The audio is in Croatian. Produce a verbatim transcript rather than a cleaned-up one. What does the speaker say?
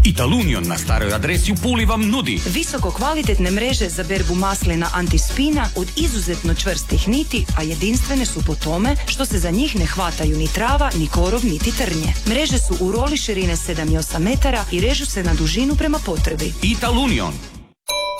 Italunion na staroj adresi u Puli vam nudi visoko kvalitetne mreže za berbu maslina antispina od izuzetno čvrstih niti, a jedinstvene su po tome što se za njih ne hvataju ni trava, ni korov, niti trnje. Mreže su u roli širine sedam i osam metara i režu se na dužinu prema potrebi. Italunion.